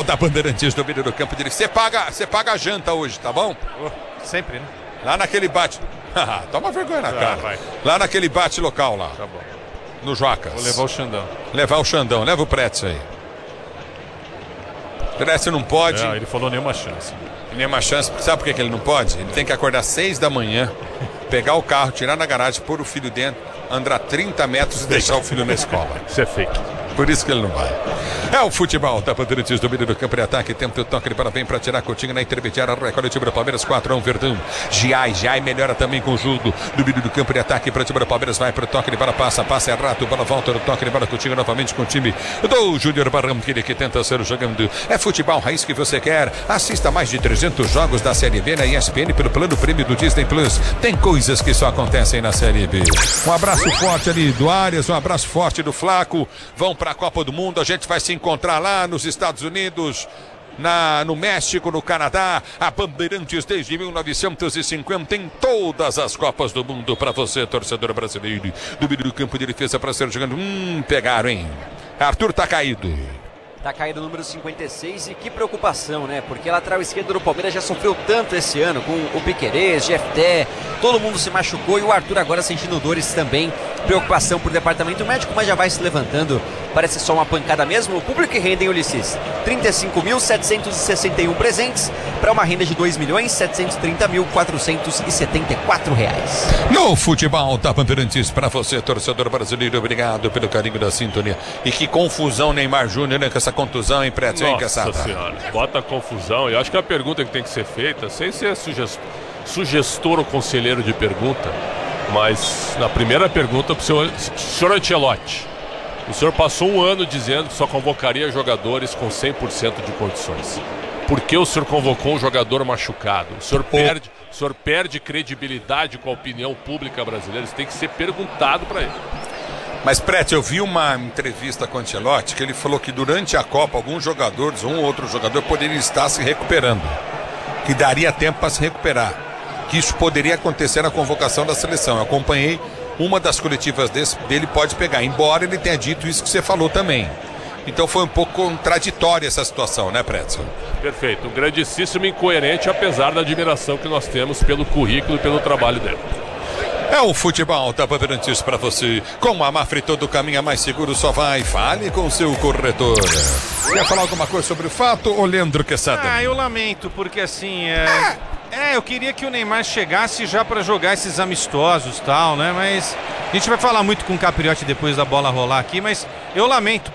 da Bandeirantes, domínio do campo de... Você paga a janta hoje, tá bom? Sempre, né? Lá naquele bate... Toma vergonha na cara. Vai. Lá naquele bate local lá. Tá bom. No Jocas. Vou levar o Xandão. Levar o Xandão. Leva o Pretzel aí. O Pretzel não pode. Ele falou nenhuma chance. Nenhuma chance. Sabe por que ele não pode? Ele tem que acordar 6 da manhã, pegar o carro, tirar na garagem, pôr o filho dentro, andar 30 metros e deixar o filho na escola. Isso é fake. Por isso que ele não vai. É o futebol da Bandeirantes, domínio do campo de ataque. Tenta o toque de bola, vem para tirar Coutinho na intermediária. Recolhe o time do Palmeiras, 4-1, Verdão. Giai melhora também com o jogo. Domínio do campo de ataque para o time do Palmeiras. Vai para o toque de bola, passa errado. Bola volta no toque de bola, Coutinho novamente com o time do Júnior Barranquilla, que tenta ser jogando. É futebol raiz que você quer. Assista mais de 300 jogos da Série B na ESPN pelo plano prêmio do Disney Plus. Tem coisas que só acontecem na Série B. Um abraço forte ali do Arias, um abraço forte do Flaco. Vão para a Copa do Mundo, a gente vai se encontrar lá nos Estados Unidos, no México, no Canadá. A Bandeirantes desde 1950 em todas as Copas do Mundo para você, torcedor brasileiro. Domínio do campo de defesa para ser jogando. Pegaram, hein? Arthur tá caído. Tá caído o número 56 e que preocupação, né? Porque lateral esquerdo do Palmeiras já sofreu tanto esse ano com o Piquerez, Jefté, todo mundo se machucou e o Arthur agora sentindo dores também. Preocupação por departamento médico, mas já vai se levantando. Parece só uma pancada mesmo. O público que rende, hein, Ulisses? 35.761 presentes para uma renda de R$ 2.730.474 reais. No futebol da Bandeirantes para você, torcedor brasileiro, obrigado pelo carinho da sintonia. E que confusão Neymar Júnior, né, com essa contusão, hein, Pretzel, hein, Caçada? Nossa senhora, bota confusão. Eu acho que a pergunta que tem que ser feita, sem ser sugestor ou conselheiro de pergunta, mas na primeira pergunta para o senhor Ancelotti. O senhor passou um ano dizendo que só convocaria jogadores com 100% de condições. Por que o senhor convocou um jogador machucado? O senhor perde credibilidade com a opinião pública brasileira. Isso tem que ser perguntado para ele. Mas, Pretzel, eu vi uma entrevista com o Ancelotti que ele falou que durante a Copa alguns jogadores, um ou outro jogador, poderia estar se recuperando. Que daria tempo para se recuperar. Que isso poderia acontecer na convocação da seleção. Eu acompanhei uma das coletivas dele, pode pegar, embora ele tenha dito isso que você falou também. Então foi um pouco contraditória essa situação, né, Pretzel? Perfeito, um grandíssimo incoerente, apesar da admiração que nós temos pelo currículo e pelo trabalho dele. É o futebol da Bandeirantes para você. Com a Mafre todo caminho mais seguro só vai. Fale com o seu corretor. Quer falar alguma coisa sobre o fato, ô Leandro Quesada? Eu lamento, porque assim, eu queria que o Neymar chegasse já para jogar esses amistosos e tal, né? Mas a gente vai falar muito com o Capriotti depois da bola rolar aqui, mas eu lamento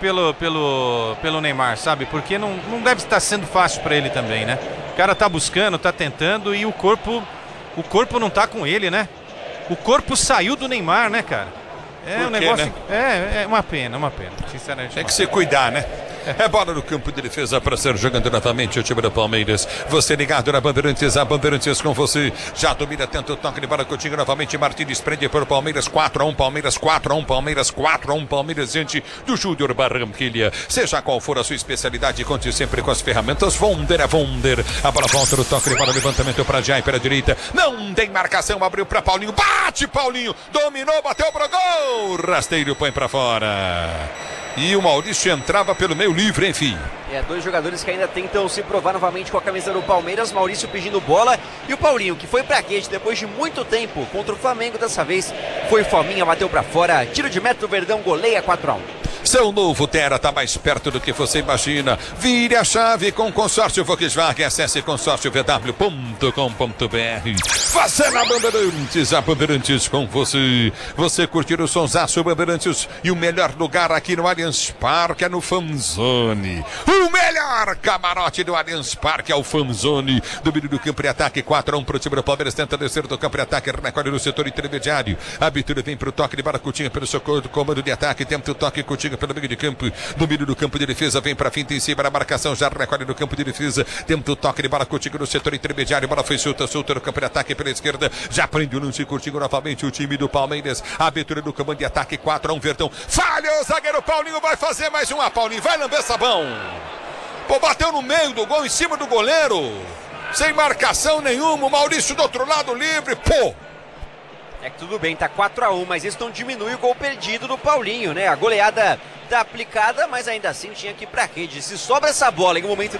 pelo Neymar, sabe? Porque não deve estar sendo fácil para ele também, né? O cara tá buscando, tá tentando e o corpo não tá com ele, né? O corpo saiu do Neymar, né, cara? É um negócio. Né? É uma pena, sinceramente. Tem que se cuidar, né? É bola no campo de defesa para ser jogando novamente o time do Palmeiras. Você ligado na Bandeirantes, a Bandeirantes com você. Já domina, tenta o toque de bola, Coutinho novamente. Martins prende por Palmeiras, 4-1, Palmeiras, 4-1, Palmeiras, 4-1, Palmeiras diante do Júnior Barranquilla. Seja qual for a sua especialidade, conte sempre com as ferramentas Wonder é Wonder. A bola volta no toque de bola, levantamento para Jai, pela direita. Não tem marcação, abriu para Paulinho. Bate, Paulinho, dominou, bateu pro gol. Rasteiro põe para fora. E o Maurício entrava pelo meio livre, enfim. Dois jogadores que ainda tentam se provar novamente com a camisa do Palmeiras. Maurício pedindo bola e o Paulinho, que foi pra rede depois de muito tempo contra o Flamengo. Dessa vez foi Fominha, bateu pra fora. Tiro de meta do Verdão, goleia 4-1. Seu novo Terra está mais perto do que você imagina. Vire a chave com Consórcio Volkswagen. Acesse consórciovw.com.br. Você na Bandeirantes, a Bandeirantes com você. Você curtir o sonsaço Bandeirantes e o melhor lugar aqui no Allianz Parque é no Fanzone. O melhor camarote do Allianz Parque é o Fanzone. Domínio do campo de ataque, 4-1 para o time do Palmeiras. Tenta descer do campo de ataque, recolhe no setor intermediário. A abertura vem para o toque de bola, Coutinho pelo socorro do comando de ataque. Tenta o toque, Coutinho pelo meio de campo, domínio do campo de defesa, vem para finta em cima da marcação, já recolhe no campo de defesa, tenta o toque de bola, Coutinho no setor intermediário, bola foi solta no campo de ataque pela esquerda, já prende o lance, Coutinho novamente, o time do Palmeiras, a abertura do comando de ataque, 4-1, Verdão, falha o zagueiro Paulinho, vai fazer mais uma, Paulinho, vai lamber sabão, pô, bateu no meio do gol, em cima do goleiro, sem marcação nenhuma, o Maurício do outro lado livre, pô. É que tudo bem, tá 4-1, mas isso não diminui o gol perdido do Paulinho, né? A goleada tá aplicada, mas ainda assim tinha que ir pra rede. Se sobra essa bola em um momento